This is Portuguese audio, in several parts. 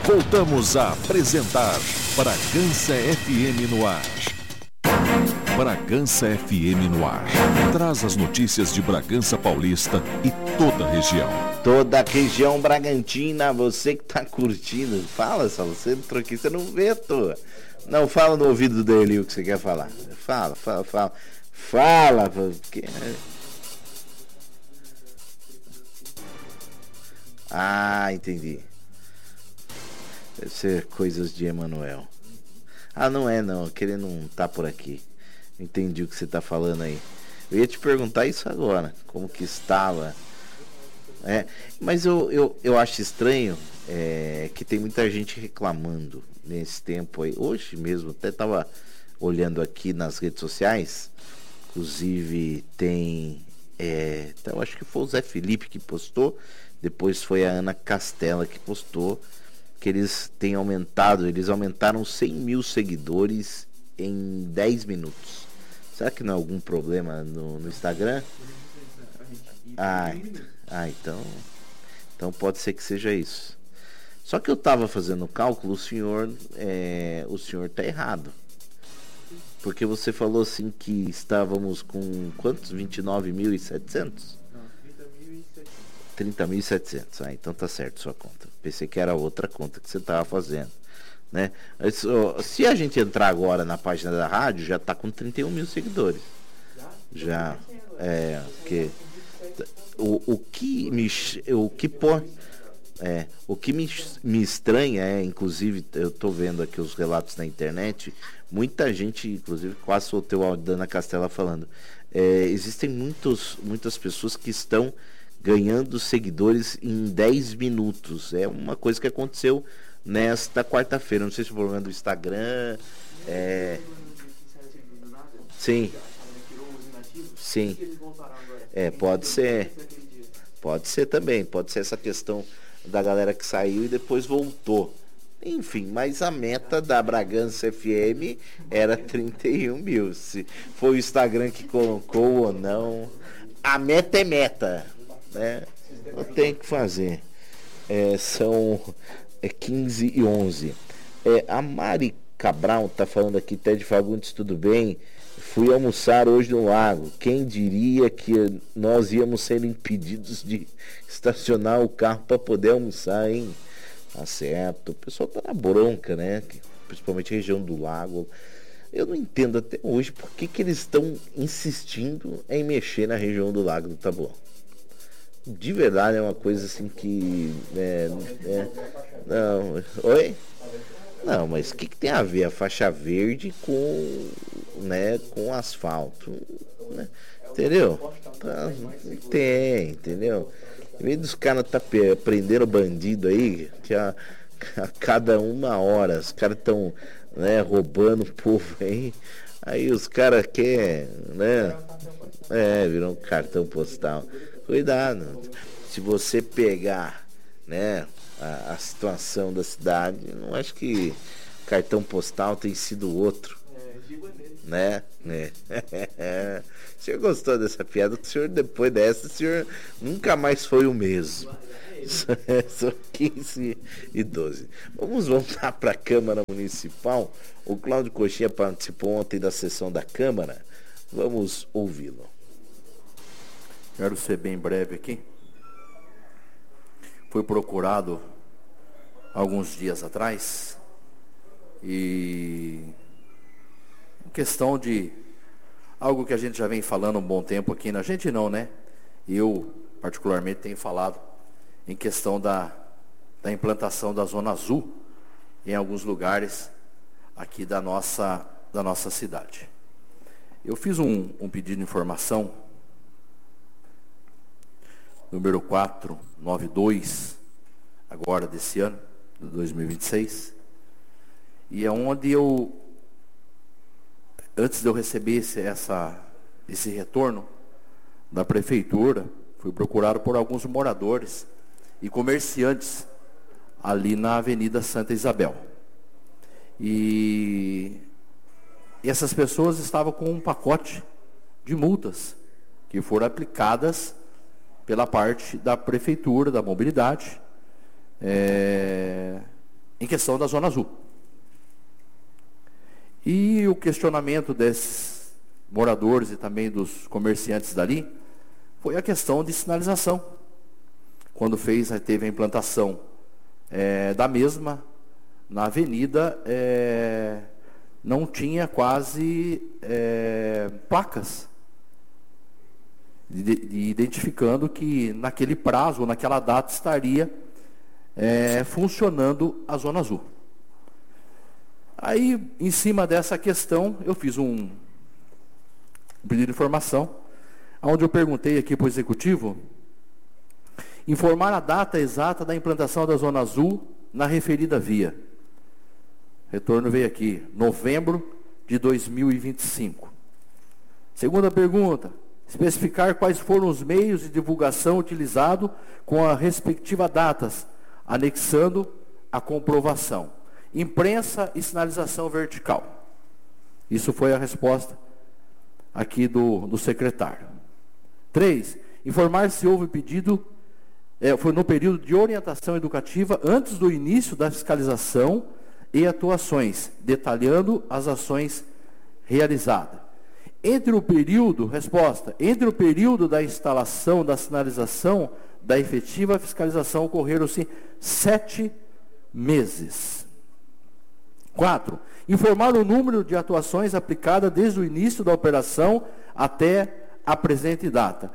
Voltamos a apresentar Bragança FM no ar. Bragança FM no ar. Traz as notícias de Bragança Paulista e toda a região. Toda a região bragantina, você que tá curtindo. Fala, só você entrou aqui, você não vê, tô. Não, fala no ouvido dele o que você quer falar. Fala, porque... Ah, entendi. Deve ser coisas de Emanuel. Ah, não é não, que ele não tá por aqui. Entendi o que você tá falando aí. Eu ia te perguntar isso agora, como que estava. Mas eu acho estranho que tem muita gente reclamando nesse tempo aí. Hoje mesmo, até tava olhando aqui nas redes sociais. Inclusive tem... eu acho que foi o Zé Felipe que postou. Depois foi a Ana Castela que postou. Que eles aumentaram 100 mil seguidores em 10 minutos. Será que não é algum problema no Instagram? Então pode ser que seja isso. Só que eu estava fazendo o cálculo, o senhor tá errado. Porque você falou assim que estávamos com quantos? 29.700? 30.700. Então tá certo sua conta. Pensei que era outra conta que você estava fazendo, né? Se a gente entrar agora na página da rádio, já tá com 31 mil seguidores. Já. O que me estranha inclusive, eu tô vendo aqui os relatos na internet, muita gente, inclusive quase soltei o áudio da Ana Castela falando, existem muitas pessoas que estão ganhando seguidores em 10 minutos. É uma coisa que aconteceu nesta quarta-feira. Não sei se é o problema do Instagram. Sim. Pode ser. Pode ser também. Pode ser essa questão da galera que saiu e depois voltou. Enfim, mas a meta da Bragança FM era 31 mil. Se foi o Instagram que colocou ou não, a meta é meta. Não tem que fazer. São 15h11. A Mari Cabral tá falando aqui, Ted Fagundes, tudo bem? Fui almoçar hoje no lago. Quem diria que nós íamos ser impedidos de estacionar o carro para poder almoçar, hein? Tá certo. O pessoal tá na bronca, né? Principalmente a região do lago. Eu não entendo até hoje por que eles estão insistindo em mexer na região do Lago do Taboão. De verdade é uma coisa assim que... Não, oi? Não, mas o que tem a ver a faixa verde com asfalto? Né? Entendeu? Tem, entendeu? Em vez dos caras prendendo bandido aí, que a cada 1 hora, os caras estão roubando o povo aí os caras querem, virou um cartão postal. Cuidado, se você pegar a situação da cidade, não acho que o cartão postal tem sido outro, né? O senhor gostou dessa piada? O senhor, depois dessa, o senhor nunca mais foi o mesmo. São 15h12. Vamos voltar para a Câmara Municipal. O Cláudio Coxinha participou ontem da sessão da Câmara. Vamos ouvi-lo. Quero ser bem breve aqui. Foi procurado alguns dias atrás e em questão de algo que a gente já vem falando um bom tempo aqui, a gente não, né? Eu particularmente tenho falado em questão da implantação da Zona Azul em alguns lugares aqui da nossa cidade. Eu fiz um pedido de informação número 492, agora desse ano, de 2026, e é onde antes de eu receber esse retorno da prefeitura, fui procurado por alguns moradores e comerciantes ali na Avenida Santa Isabel. E essas pessoas estavam com um pacote de multas que foram aplicadas pela parte da prefeitura, da mobilidade, em questão da Zona Azul. E o questionamento desses moradores e também dos comerciantes dali foi a questão de sinalização. Quando teve a implantação da mesma, na avenida, não tinha quase placas, identificando que naquele prazo, ou naquela data, estaria funcionando a Zona Azul. Aí, em cima dessa questão, eu fiz um pedido de informação, onde eu perguntei aqui para o Executivo informar a data exata da implantação da Zona Azul na referida via. Retorno veio aqui, novembro de 2025. Segunda pergunta, especificar quais foram os meios de divulgação utilizados com as respectivas datas, anexando a comprovação. Imprensa e sinalização vertical. Isso foi a resposta aqui do secretário. 3. Informar se houve pedido, foi no período de orientação educativa antes do início da fiscalização e atuações, detalhando as ações realizadas. Entre o período da instalação da sinalização da efetiva fiscalização ocorreram-se 7 meses. 4. Informar o número de atuações aplicadas desde o início da operação até a presente data.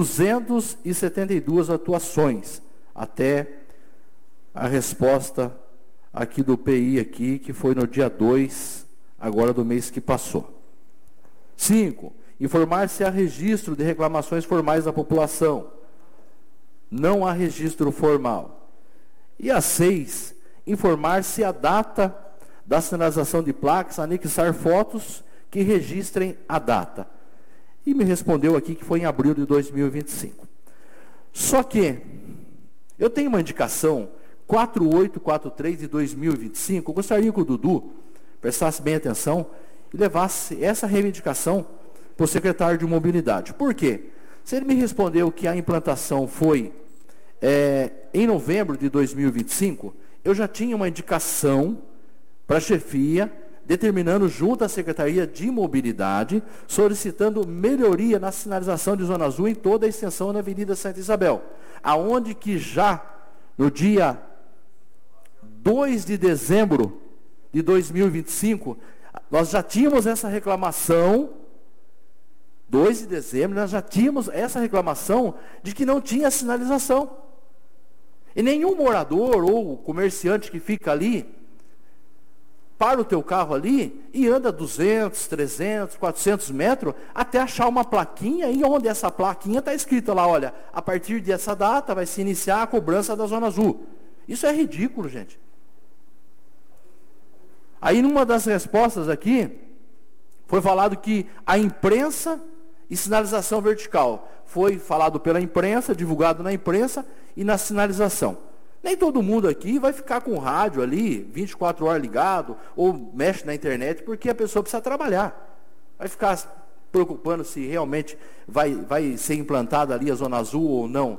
272 atuações, até a resposta aqui do PI, aqui, que foi no dia 2, agora do mês que passou. 5. Informar se há registro de reclamações formais da população. Não há registro formal. E a 6. Informar se a data da sinalização de placas, anexar fotos que registrem a data. E me respondeu aqui que foi em abril de 2025. Só que eu tenho uma indicação 4843 de 2025. Eu gostaria que o Dudu prestasse bem atenção e levasse essa reivindicação para o secretário de Mobilidade. Por quê? Se ele me respondeu que a implantação foi em novembro de 2025, eu já tinha uma indicação para a chefia, determinando junto à Secretaria de Mobilidade, solicitando melhoria na sinalização de Zona Azul em toda a extensão da Avenida Santa Isabel, aonde que já no dia 2 de dezembro de 2025, nós já tínhamos essa reclamação, 2 de dezembro, nós já tínhamos essa reclamação de que não tinha sinalização. E nenhum morador ou comerciante que fica ali, para o teu carro ali e anda 200, 300, 400 metros até achar uma plaquinha, e onde essa plaquinha está escrita lá, olha, a partir dessa data vai se iniciar a cobrança da Zona Azul. Isso é ridículo, gente. Aí numa das respostas aqui, foi falado que a imprensa e sinalização vertical. Foi falado pela imprensa, divulgado na imprensa e na sinalização. Nem todo mundo aqui vai ficar com o rádio ali, 24 horas ligado, ou mexe na internet, porque a pessoa precisa trabalhar. Vai ficar se preocupando se realmente vai ser implantada ali a Zona Azul ou não.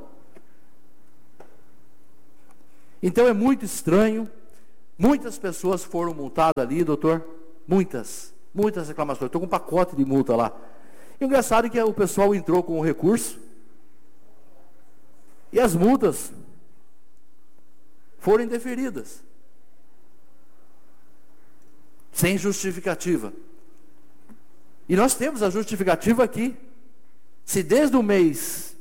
Então é muito estranho. Muitas pessoas foram multadas ali, doutor. Muitas reclamações. Estou com um pacote de multa lá. E o engraçado é que o pessoal entrou com o recurso, e as multas foram indeferidas, sem justificativa. E nós temos a justificativa aqui. Se desde o mês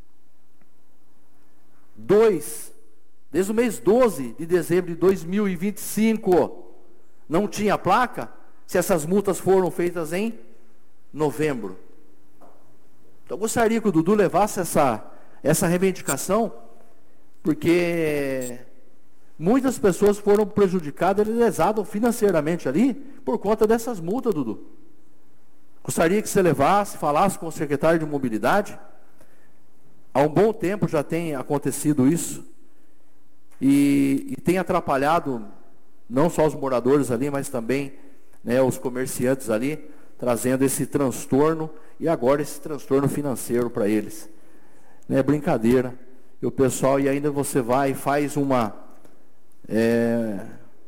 12 de dezembro de 2025, não tinha placa, se essas multas foram feitas em novembro. Então eu gostaria que o Dudu levasse essa reivindicação, porque muitas pessoas foram prejudicadas e lesadas financeiramente ali por conta dessas multas, Dudu. Gostaria que você levasse, falasse com o secretário de Mobilidade. Há um bom tempo já tem acontecido isso. E tem atrapalhado não só os moradores ali, mas também, né, os comerciantes ali, trazendo esse transtorno, e agora esse transtorno financeiro para eles. Não é brincadeira. E o pessoal, e ainda você vai e faz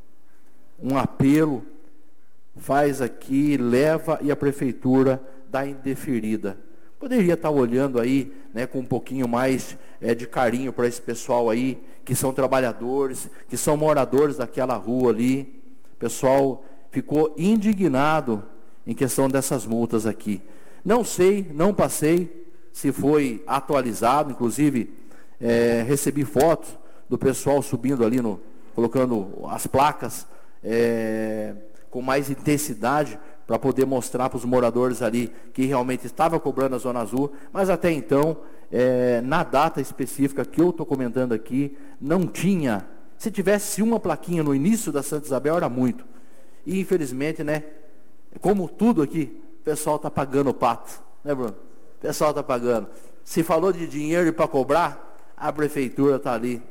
um apelo, faz aqui, leva e a prefeitura dá indeferida. Poderia estar olhando aí, né, com um pouquinho mais de carinho para esse pessoal aí, que são trabalhadores, que são moradores daquela rua ali. O pessoal ficou indignado em questão dessas multas aqui. Não sei, não passei se foi atualizado, inclusive recebi fotos do pessoal subindo ali, colocando as placas com mais intensidade, para poder mostrar para os moradores ali que realmente estava cobrando a Zona Azul, mas até então, na data específica que eu estou comentando aqui, não tinha. Se tivesse uma plaquinha no início da Santa Isabel, era muito. E infelizmente, né, como tudo aqui, o pessoal está pagando o pato, né, Bruno? O pessoal está pagando. Se falou de dinheiro para cobrar, a prefeitura está ali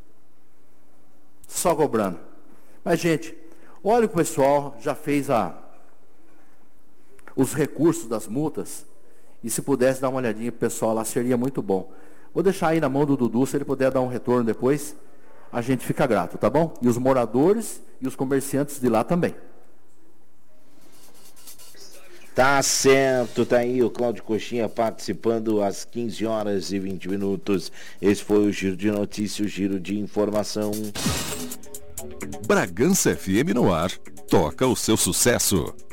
só cobrando. Mas, gente, olha, o pessoal já fez os recursos das multas, e se pudesse dar uma olhadinha para o pessoal lá, seria muito bom. Vou deixar aí na mão do Dudu, se ele puder dar um retorno depois, a gente fica grato, tá bom? E os moradores e os comerciantes de lá também. Tá certo, tá aí o Cláudio Coxinha participando às 15h20. Esse foi o Giro de Notícias, o Giro de Informação. Bragança FM no ar, toca o seu sucesso.